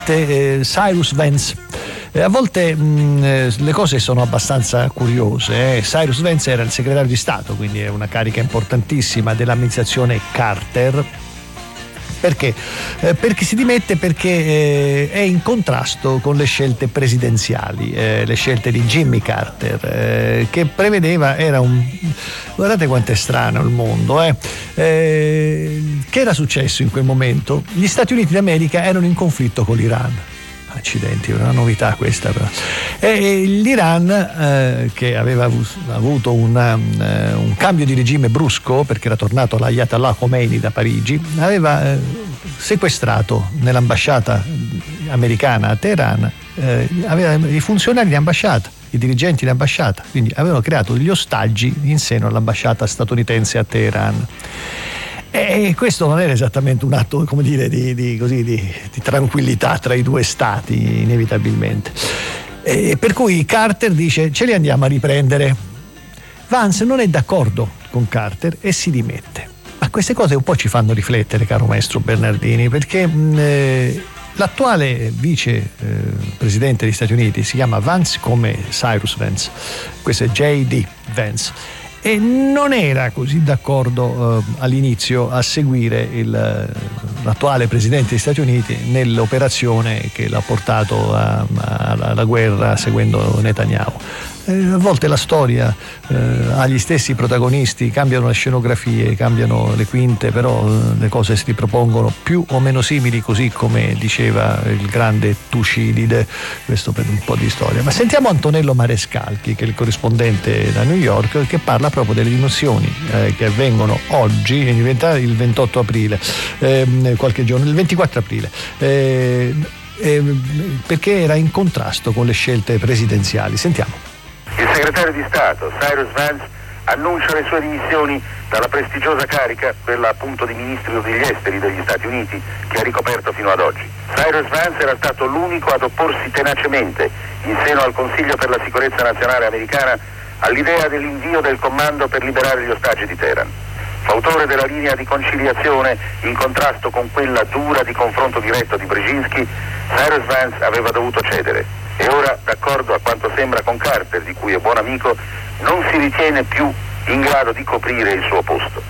Cyrus Vance. A volte le cose sono abbastanza curiose. Cyrus Vance era il segretario di Stato, quindi è una carica importantissima dell'amministrazione Carter. Perché? Perché si dimette perché è in contrasto con le scelte presidenziali, le scelte di Jimmy Carter, che prevedeva, guardate quanto è strano il mondo, che era successo in quel momento? Gli Stati Uniti d'America erano in conflitto con l'Iran. Accidenti, è una novità questa però. E l'Iran, che aveva avuto un cambio di regime brusco perché era tornato l'Ayatollah Khomeini da Parigi, aveva sequestrato nell'ambasciata americana a Teheran aveva i funzionari di ambasciata, i dirigenti di ambasciata, quindi avevano creato degli ostaggi in seno all'ambasciata statunitense a Teheran. E questo non era esattamente un atto, come dire, di tranquillità tra i due stati, inevitabilmente. Per cui Carter dice: ce li andiamo a riprendere. Vance non è d'accordo con Carter e si dimette. Ma queste cose un po' ci fanno riflettere, caro maestro Bernardini, perché l'attuale vice presidente degli Stati Uniti si chiama Vance come Cyrus Vance, questo è J.D. Vance. E non era così d'accordo all'inizio a seguire l'attuale presidente degli Stati Uniti nell'operazione che l'ha portato alla guerra seguendo Netanyahu. A volte la storia ha gli stessi protagonisti, cambiano le scenografie, cambiano le quinte, però le cose si ripropongono più o meno simili, così come diceva il grande Tucidide. Questo per un po' di storia. Ma sentiamo Antonello Marescalchi, che è il corrispondente da New York, che parla proprio delle dimissioni che avvengono oggi, il 28 aprile, qualche giorno, il 24 aprile. Perché era in contrasto con le scelte presidenziali. Sentiamo. Il segretario di Stato, Cyrus Vance, annuncia le sue dimissioni dalla prestigiosa carica, quella appunto di ministro degli esteri degli Stati Uniti, che ha ricoperto fino ad oggi. Cyrus Vance era stato l'unico ad opporsi tenacemente, in seno al Consiglio per la sicurezza nazionale americana, all'idea dell'invio del comando per liberare gli ostaggi di Teheran. Fautore della linea di conciliazione in contrasto con quella dura di confronto diretto di Brzezinski, Cyrus Vance aveva dovuto cedere. E ora, d'accordo a quanto sembra con Carter, di cui è buon amico, non si ritiene più in grado di coprire il suo posto.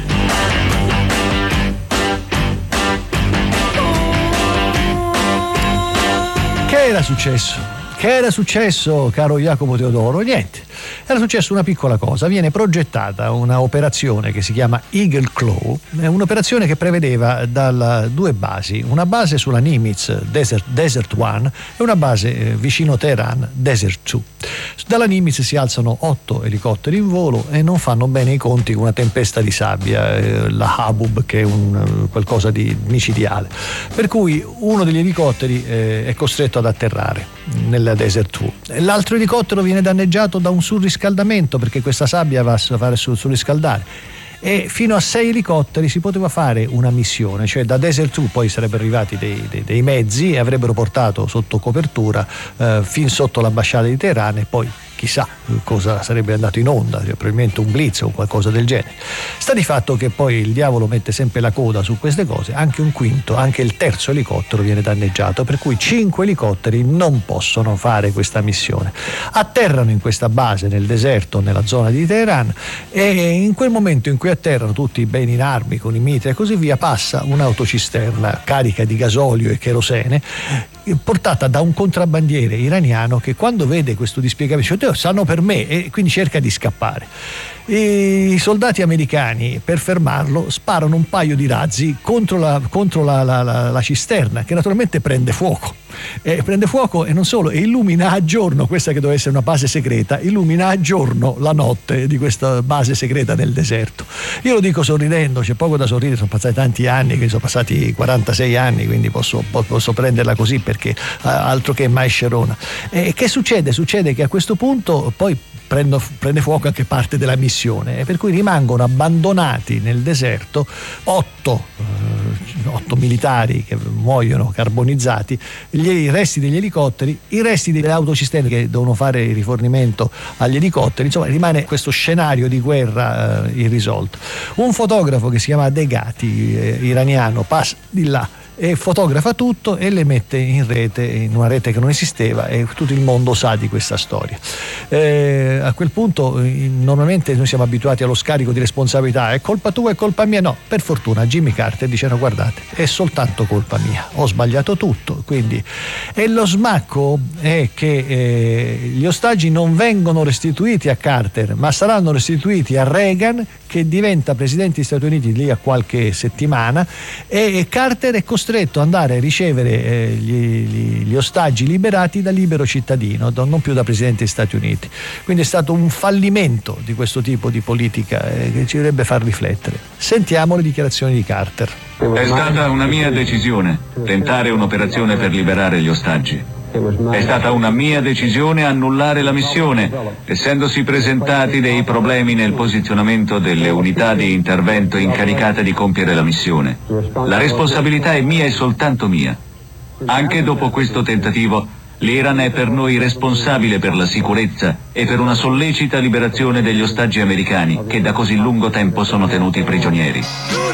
Che era successo? Che era successo, caro Jacopo Teodoro? Niente. Era successa una piccola cosa. Viene progettata una operazione che si chiama Eagle Claw, un'operazione che prevedeva due basi, una base sulla Nimitz, Desert One, e una base vicino Teheran, Desert 2. Dalla Nimitz si alzano 8 elicotteri in volo e non fanno bene i conti con una tempesta di sabbia, la Habub, che è qualcosa di micidiale. Per cui uno degli elicotteri è costretto ad atterrare nella Desert 2. L'altro elicottero viene danneggiato da un surriscaldamento, perché questa sabbia va a fare surriscaldare, e fino a 6 elicotteri si poteva fare una missione, cioè da Desert 2 poi sarebbero arrivati dei mezzi e avrebbero portato sotto copertura fin sotto l'ambasciata di Teheran, e poi chissà cosa sarebbe andato in onda, probabilmente un blitz o qualcosa del genere. Sta di fatto che poi il diavolo mette sempre la coda su queste cose, anche il terzo elicottero viene danneggiato, per cui 5 elicotteri non possono fare questa missione. Atterrano in questa base nel deserto, nella zona di Teheran, e in quel momento in cui atterrano tutti ben in armi, con i mitra e così via, passa un'autocisterna carica di gasolio e cherosene, portata da un contrabbandiere iraniano, che quando vede questo dispiegamento dice: stanno per me, e quindi cerca di scappare. I soldati americani, per fermarlo, sparano un paio di razzi contro la cisterna, che naturalmente prende fuoco e non solo, e illumina a giorno questa che doveva essere una base segreta, illumina a giorno la notte di questa base segreta nel deserto. Io lo dico sorridendo, c'è poco da sorridere, sono passati tanti anni, sono passati 46 anni, quindi posso prenderla così, perché altro che mai Scerona. E che succede? Succede che a questo punto poi prende fuoco anche parte della missione, per cui rimangono abbandonati nel deserto 8 militari che muoiono carbonizzati, i resti degli elicotteri, i resti delle autocisterne che devono fare il rifornimento agli elicotteri. Insomma, rimane questo scenario di guerra irrisolto. Un fotografo che si chiama Degati, iraniano, passa di là e fotografa tutto e le mette in rete, in una rete che non esisteva, e tutto il mondo sa di questa storia. A quel punto normalmente noi siamo abituati allo scarico di responsabilità, è colpa tua, è colpa mia. No, per fortuna Jimmy Carter dice: no, guardate, è soltanto colpa mia, ho sbagliato tutto. Quindi, e lo smacco è che gli ostaggi non vengono restituiti a Carter, ma saranno restituiti a Reagan, che diventa presidente degli Stati Uniti lì a qualche settimana, e Carter è costretto ad andare a ricevere gli ostaggi liberati da libero cittadino, non più da presidente degli Stati Uniti. Quindi è stato un fallimento di questo tipo di politica che ci dovrebbe far riflettere. Sentiamo le dichiarazioni di Carter. È stata una mia decisione tentare un'operazione per liberare gli ostaggi. È stata una mia decisione annullare la missione, essendosi presentati dei problemi nel posizionamento delle unità di intervento incaricate di compiere la missione. La responsabilità è mia e soltanto mia. Anche dopo questo tentativo, l'Iran è per noi responsabile per la sicurezza e per una sollecita liberazione degli ostaggi americani che da così lungo tempo sono tenuti prigionieri.